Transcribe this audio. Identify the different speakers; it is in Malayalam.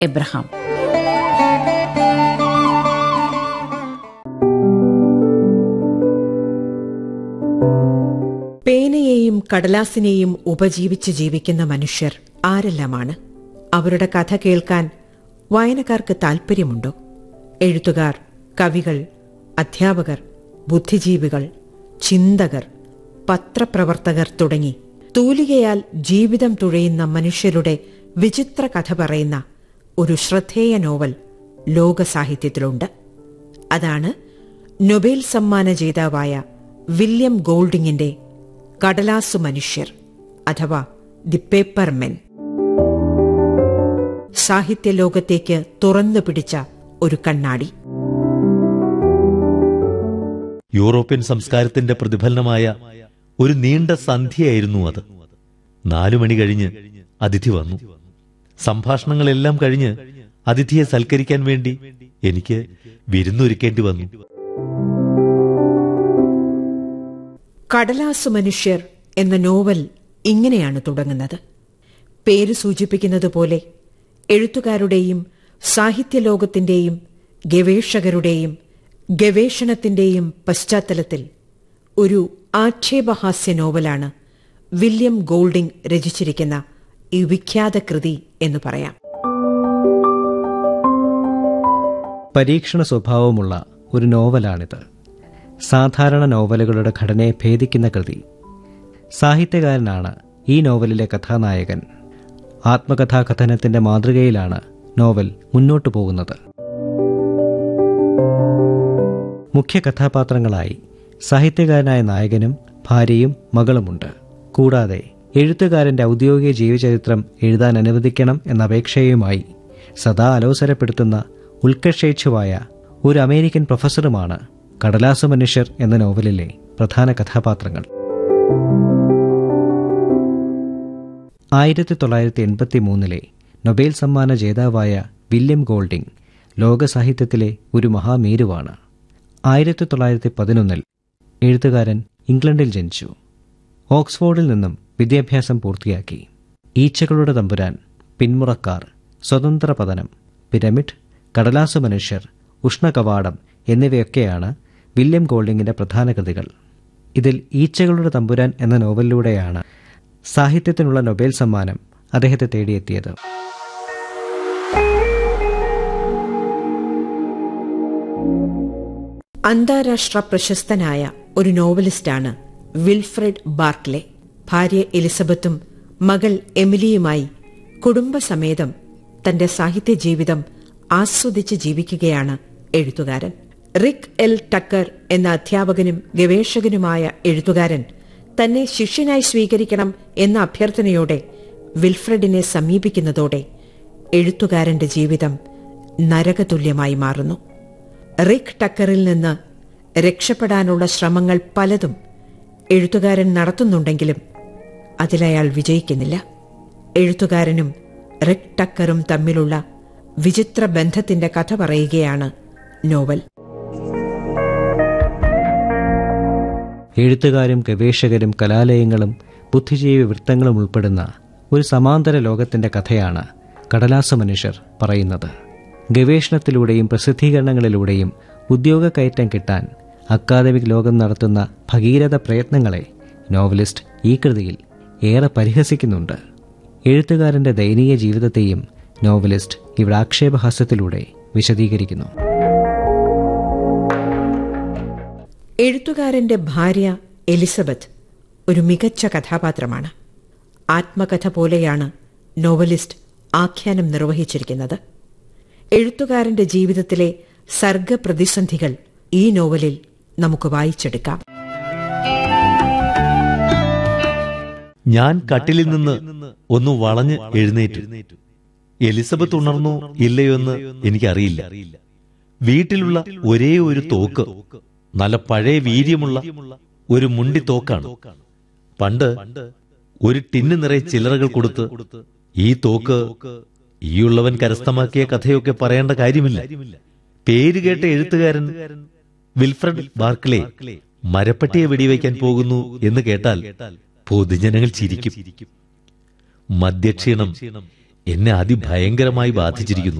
Speaker 1: എബ്രഹാം. പേനയെയും കടലാസിനെയും ഉപജീവിച്ച് ജീവിക്കുന്ന മനുഷ്യർ ആരെല്ലാമാണ്? അവരുടെ കഥ കേൾക്കാൻ വായനക്കാർക്ക് താൽപ്പര്യമുണ്ടോ? എഴുത്തുകാർ, കവികൾ, അധ്യാപകർ, ബുദ്ധിജീവികൾ, ചിന്തകർ, പത്രപ്രവർത്തകർ തുടങ്ങി തൂലികയാൽ ജീവിതം തുഴയുന്ന മനുഷ്യരുടെ വിചിത്ര കഥ പറയുന്ന ഒരു ശ്രദ്ധേയ നോവൽ ലോകസാഹിത്യത്തിലുണ്ട്. അതാണ് നൊബേൽ സമ്മാന ജേതാവായ വില്യം ഗോൾഡിങ്ങിന്റെ കടലാസു മനുഷ്യർ അഥവാ ദി പേപ്പർ മെൻ. സാഹിത്യലോകത്തേക്ക് തുറന്നു പിടിച്ച ഒരു കണ്ണാടി.
Speaker 2: യൂറോപ്യൻ സംസ്കാരത്തിന്റെ പ്രതിഫലനമായ ഒരു നീണ്ട സന്ധ്യയായിരുന്നു അത്. 4 മണി കഴിഞ്ഞ് അതിഥി വന്നു. സംഭാഷണങ്ങളെല്ലാം കഴിഞ്ഞ് അതിഥിയെ സൽക്കരിക്കാൻ വേണ്ടി എനിക്ക് വിരുന്നൊരുക്കേണ്ടി വന്നു.
Speaker 1: കടലാസു മനുഷ്യർ എന്ന നോവൽ ഇങ്ങനെയാണ് തുടങ്ങുന്നത്. പേര് സൂചിപ്പിക്കുന്നത് പോലെ എഴുത്തുകാരുടെയും സാഹിത്യലോകത്തിന്റെയും ഗവേഷകരുടെയും ഗവേഷണത്തിന്റെയും പശ്ചാത്തലത്തിൽ ഒരു ആക്ഷേപഹാസ്യ നോവലാണ് വില്യം ഗോൾഡിംഗ് രചിച്ചിരിക്കുന്ന ഈ വിഖ്യാത കൃതി എന്ന് പറയാം.
Speaker 3: പരീക്ഷണ സ്വഭാവമുള്ള ഒരു നോവലാണിത്. സാധാരണ നോവലുകളുടെ ഘടനയെ ഭേദിക്കുന്ന കൃതി. സാഹിത്യകാരനാണ് ഈ നോവലിലെ കഥാനായകൻ. ആത്മകഥാകഥനത്തിന്റെ മാതൃകയിലാണ് നോവൽ മുന്നോട്ടു പോകുന്നത്. മുഖ്യ കഥാപാത്രങ്ങളായി സാഹിത്യകാരനായ നായകനും ഭാര്യയും മകളുമുണ്ട്. കൂടാതെ എഴുത്തുകാരന്റെ ഔദ്യോഗിക ജീവചരിത്രം എഴുതാൻ അനുവദിക്കണം എന്ന അപേക്ഷയുമായി സദാ അലോസരപ്പെടുത്തുന്ന ഉത്കർഷേച്ഛുവായ ഒരു അമേരിക്കൻ പ്രൊഫസറുമാണ് കടലാസു മനുഷ്യർ എന്ന നോവലിലെ പ്രധാന കഥാപാത്രങ്ങൾ. 1983 നൊബേൽ സമ്മാന ജേതാവായ വില്യം ഗോൾഡിംഗ് ലോകസാഹിത്യത്തിലെ ഒരു മഹാമേരുവാണ്. 1911 എഴുത്തുകാരൻ ഇംഗ്ലണ്ടിൽ ജനിച്ചു. ഓക്സ്ഫോർഡിൽ നിന്നും വിദ്യാഭ്യാസം പൂർത്തിയാക്കി. ഈച്ചകളുടെ തമ്പുരാൻ, പിന്മുറക്കാർ, സ്വതന്ത്ര പതനം, പിരമിഡ്, കടലാസു മനുഷ്യർ, ഉഷ്ണകവാടം എന്നിവയൊക്കെയാണ് വില്യം ഗോൾഡിങ്ങിന്റെ പ്രധാന കൃതികൾ. ഇതിൽ ഈച്ചകളുടെ തമ്പുരാൻ എന്ന നോവലിലൂടെയാണ് സാഹിത്യത്തിനുള്ള നൊബേൽ സമ്മാനം അദ്ദേഹത്തെ തേടിയെത്തിയത്.
Speaker 1: അന്താരാഷ്ട്ര പ്രശസ്തനായ ഒരു നോവലിസ്റ്റാണ് വിൽഫ്രഡ് ബാർക്ലെ. ഭാര്യ എലിസബത്തും മകൾ എമിലിയുമായി കുടുംബസമേതം തന്റെ സാഹിത്യ ജീവിതം ആസ്വദിച്ച് ജീവിക്കുകയാണ് എഴുത്തുകാരൻ. റിക് എൽ ടക്കർ എന്ന അധ്യാപകനും ഗവേഷകനുമായ എഴുത്തുകാരൻ തന്നെ ശിഷ്യനായി സ്വീകരിക്കണം എന്ന അഭ്യർത്ഥനയോടെ വിൽഫ്രഡിനെ സമീപിക്കുന്നതോടെ എഴുത്തുകാരന്റെ ജീവിതം നരകതുല്യമായി മാറുന്നു. റിക് ടക്കറിൽ നിന്ന് രക്ഷപ്പെടാനുള്ള ശ്രമങ്ങൾ പലതും എഴുത്തുകാരൻ നടത്തുന്നുണ്ടെങ്കിലും അതിലയാൾ വിജയിക്കുന്നില്ല. എഴുത്തുകാരനും റിക് ടക്കറും തമ്മിലുള്ള വിചിത്ര ബന്ധത്തിന്റെ കഥ പറയുകയാണ് നോവൽ.
Speaker 3: എഴുത്തുകാരും ഗവേഷകരും കലാലയങ്ങളും ബുദ്ധിജീവി വൃത്തങ്ങളും ഉൾപ്പെടുന്ന ഒരു സമാന്തര ലോകത്തിന്റെ കഥയാണ് കടലാസു മനുഷ്യർ പറയുന്നത്. ഗവേഷണത്തിലൂടെയും പ്രസിദ്ധീകരണങ്ങളിലൂടെയും ഉദ്യോഗ കയറ്റം കിട്ടാൻ അക്കാദമിക് ലോകം നടത്തുന്ന ഭഗീരഥ പ്രയത്നങ്ങളെ നോവലിസ്റ്റ് ഈ കൃതിയിൽ ഏറെ പരിഹസിക്കുന്നുണ്ട്. എഴുത്തുകാരന്റെ ദയനീയ ജീവിതത്തെയും നോവലിസ്റ്റ് ഇവിടെ ആക്ഷേപഹാസ്യത്തിലൂടെ വിശദീകരിക്കുന്നു.
Speaker 1: എഴുത്തുകാരന്റെ ഭാര്യ എലിസബത്ത് ഒരു മികച്ച കഥാപാത്രമാണ്. ആത്മകഥ പോലെയാണ് നോവലിസ്റ്റ് ആഖ്യാനം നിർവഹിച്ചിരിക്കുന്നത്. എഴുത്തുകാരന്റെ ജീവിതത്തിലെ സർഗപ്രതിസന്ധികൾ ഈ നോവലിൽ നമുക്ക് വായിച്ചെടുക്കാം.
Speaker 2: ഞാൻ കട്ടിലിൽ നിന്ന് ഒന്ന് വളഞ്ഞ് എഴുന്നേറ്റു. എലിസബത്ത് ഉണർന്നോ ഇല്ലയോ എന്ന് എനിക്കറിയില്ല. വീട്ടിലുള്ള ഒരേ ഒരു തോക്ക് നല്ല പഴയ വീര്യമുള്ള ഒരു മുണ്ടി തോക്കാണ്. പണ്ട് ഒരു ടിന്ന് നിറയെ ചില്ലറകൾ കൊടുത്ത് ഈ തോക്ക് ഈയുള്ളവൻ കരസ്ഥമാക്കിയ കഥയൊക്കെ പറയേണ്ട കാര്യമില്ല. പേരുകേട്ട എഴുത്തുകാരൻ വിൽഫ്രഡ് ബാർക്ലെ മരപ്പട്ടിയെ വെടിവയ്ക്കാൻ പോകുന്നു എന്ന് കേട്ടാൽ പൊതുജനങ്ങൾ ചിരിക്കും. മദ്യക്ഷീണം എന്നെ അതിഭയങ്കരമായി ബാധിച്ചിരിക്കുന്നു.